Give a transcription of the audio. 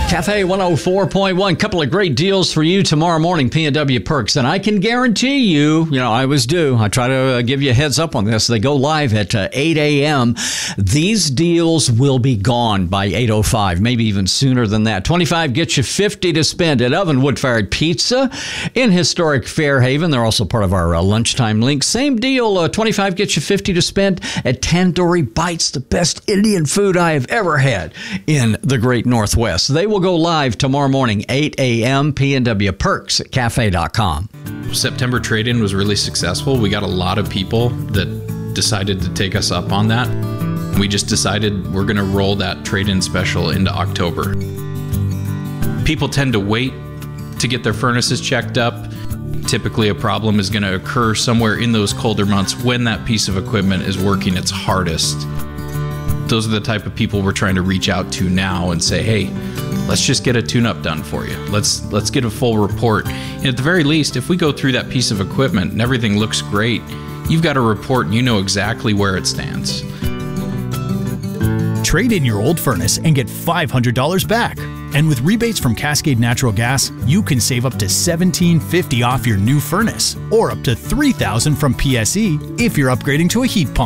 Cafe 104.1, couple of great deals for you tomorrow morning, P&W Perks. And I can guarantee you, I always do. I try to give you a heads up on this. They go live at 8 a.m. These deals will be gone by 8:05, maybe even sooner than that. 25 gets you 50 to spend at Oven Wood Fired Pizza in historic Fairhaven. They're also part of our lunchtime link. Same deal, 25 gets you 50 to spend at Tandoori Bites, the best Indian food I have ever had in the great Northwest. They will go live tomorrow morning, 8 a.m. P&W Perks at cafe.com. September trade-in was really successful. We got a lot of people that decided to take us up on that. We just decided we're going to roll that trade-in special into October. People tend to wait to get their furnaces checked up. Typically, a problem is going to occur somewhere in those colder months when that piece of equipment is working its hardest. Those are the type of people we're trying to reach out to now and say, hey, let's just get a tune-up done for you. Let's get a full report. And at the very least, if we go through that piece of equipment and everything looks great, you've got a report and you know exactly where it stands. Trade in your old furnace and get $500 back. And with rebates from Cascade Natural Gas, you can save up to $1,750 off your new furnace, or up to $3,000 from PSE if you're upgrading to a heat pump.